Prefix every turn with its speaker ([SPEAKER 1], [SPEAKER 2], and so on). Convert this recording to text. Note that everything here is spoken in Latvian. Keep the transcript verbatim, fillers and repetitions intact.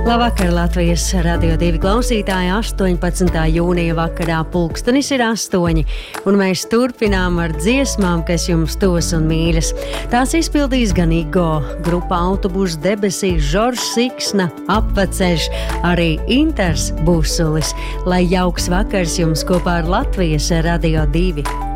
[SPEAKER 1] Labvakar, Latvijas Radio divi klausītāji, astoņpadsmitā jūnija vakarā pulkstenis ir astoņi, un mēs turpinām ar dziesmām, kas jums tos un mīļas. Tās izpildīs gan Igo, grupa Autobusu debesīs, Žoržs Siksna, Apveceļš, arī Inters Busulis. Lai jauks vakars jums kopā ar Latvijas Radio divi.